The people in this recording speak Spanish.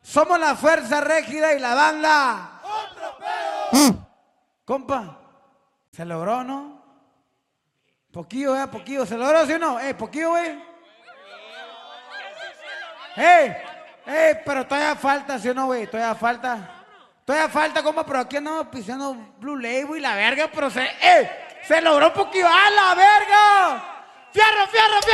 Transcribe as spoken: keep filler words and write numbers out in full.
Somos la fuerza rígida y la banda. ¡Otro pedo! Compa, ¿se logró, no? Poquillo, eh, poquillo. ¿Se logró, sí o no? Eh, poquillo, güey. Eh, eh, pero todavía falta, ¿sí o no, güey? Todavía falta. Todavía falta, compa, pero aquí andamos pisando Blue Label y la verga, pero se, eh, se logró un poquillo. ¡A la verga! ¡Fierro, fierro, fierro!